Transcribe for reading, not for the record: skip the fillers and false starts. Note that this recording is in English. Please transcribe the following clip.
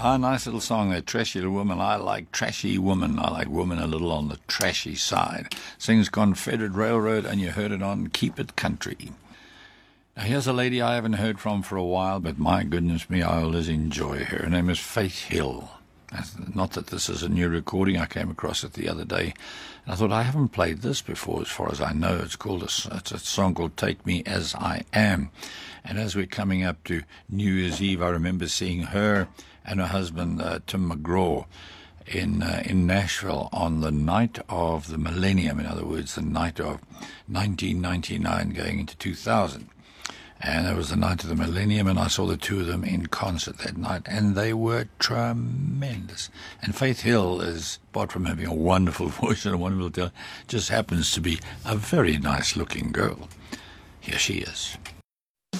Ah, nice little song there, Trashy Little Woman. I like trashy woman. I like woman a little on the trashy side. Sings Confederate Railroad, and you heard it on Keep It Country. Now, here's a lady I haven't heard from for a while, but my goodness me, I always enjoy her. Her name is Faith Hill. Not that this is a new recording. I came across it the other day. And I thought, I haven't played this before as far as I know. It's a song called Take Me As I Am. And as we're coming up to New Year's Eve, I remember seeing her and her husband, Tim McGraw, in Nashville on the night of the millennium. In other words, the night of 1999 going into 2000. And it was the night of the millennium, and I saw the two of them in concert that night, and they were tremendous. And Faith Hill is, apart from having a wonderful voice and a wonderful talent, just happens to be a very nice-looking girl. Here she is.